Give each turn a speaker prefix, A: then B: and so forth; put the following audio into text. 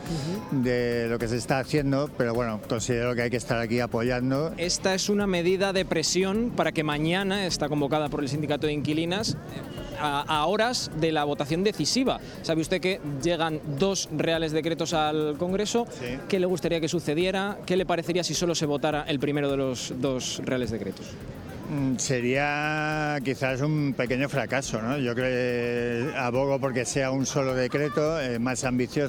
A: de lo que se está haciendo, pero bueno, considero que hay que estar aquí apoyando.
B: Esta es una medida de presión para que mañana, está convocada por el Sindicato de Inquilinas, a horas de la votación decisiva. Sabe usted que llegan 2 reales decretos al Congreso.
A: Sí.
B: ¿Qué le gustaría que sucediera? ¿Qué le parecería si solo se votara el primero de los 2 reales decretos?
A: Sería quizás un pequeño fracaso, ¿no? Yo creo que abogo porque sea un solo decreto, más ambicioso.